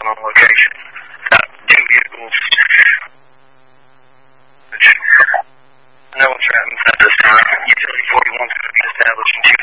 on location. Two vehicles. No one's at this time. Utility 41 is going to be established in